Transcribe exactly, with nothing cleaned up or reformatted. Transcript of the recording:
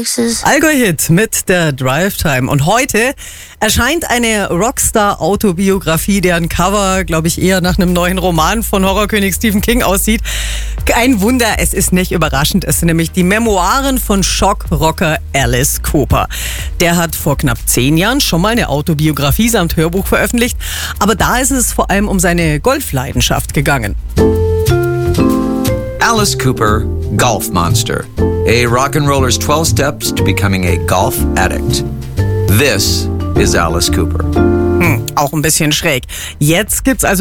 places. Allgäu-Hit mit der Drive Time. Und heute erscheint eine Rockstar-Autobiografie, deren Cover, glaube ich, eher nach einem neuen Roman von Horrorkönig Stephen King aussieht. Ein Wunder, es ist nicht überraschend. Es sind nämlich die Memoiren von Shock-Rocker Alice Cooper. Der hat vor knapp zehn Jahren schon mal eine Autobiografie samt Hörbuch veröffentlicht. Aber da ist es vor allem um seine Golfleidenschaft gegangen. Alice Cooper, Golf Monster. A rock and roller's twelve steps to becoming a golf addict. This is Alice Cooper. Hm, auch ein bisschen schräg. Jetzt gibt's also